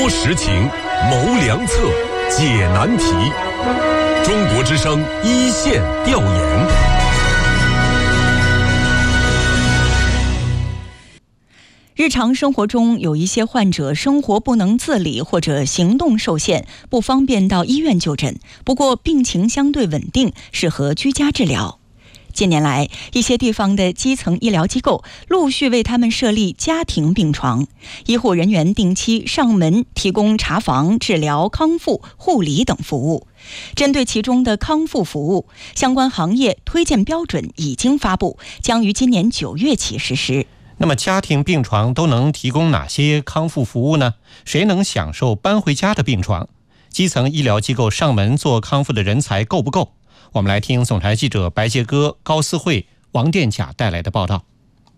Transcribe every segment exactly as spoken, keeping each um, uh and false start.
说实情，谋良策，解难题。中国之声一线调研。 日常生活中有一些患者生活不能自理或者行动受限，不方便到医院就诊，不过病情相对稳定，适合居家治疗。近年来，一些地方的基层医疗机构陆续为他们设立家庭病床，医护人员定期上门提供查房、治疗、康复、护理等服务。针对其中的康复服务，相关行业推荐标准已经发布，将于今年九月起实施。 那么家庭病床都能提供哪些康复服务呢？谁能享受搬回家的病床？基层医疗机构上门做康复的人才够不够？我们来听总台记者白杰哥、高思慧、王殿甲带来的报道。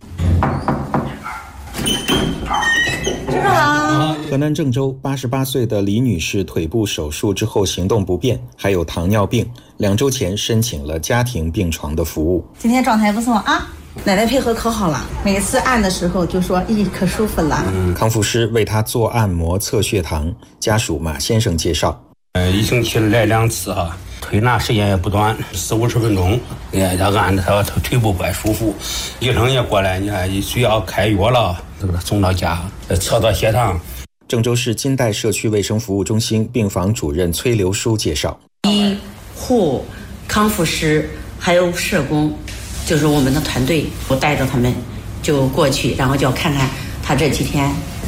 这个好。 河南郑州八十八岁的李女士腿部手术之后行动不便，还有糖尿病，两周前申请了家庭病床的服务。 今天状态不错啊，奶奶配合可好了，每次按的时候就说咦可舒服了。 嗯，康复师为她做按摩测血糖，家属马先生介绍， 呃，一星期来两次哈，推拿时间也不短，四五十分钟，哎，他按着他腿部不舒服，医生也过来，你看需要开药了，这个送到家，测到血糖。 郑州市金代社区卫生服务中心病房主任崔留书介绍， 医护、康复师还有社工，就是我们的团队，我带着他们就过去，然后就要看看他这几天